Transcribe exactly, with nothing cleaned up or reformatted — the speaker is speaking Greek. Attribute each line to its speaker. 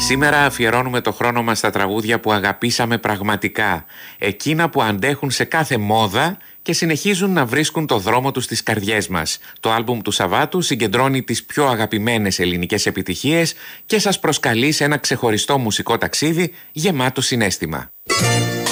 Speaker 1: Σήμερα αφιερώνουμε το χρόνο μας στα τραγούδια που αγαπήσαμε πραγματικά. Εκείνα που αντέχουν σε κάθε μόδα και συνεχίζουν να βρίσκουν το δρόμο τους στις καρδιές μας. Το άλμπουμ του Σαββάτου συγκεντρώνει τις πιο αγαπημένες ελληνικές επιτυχίες και σας προσκαλεί σε ένα ξεχωριστό μουσικό ταξίδι γεμάτο συναίσθημα.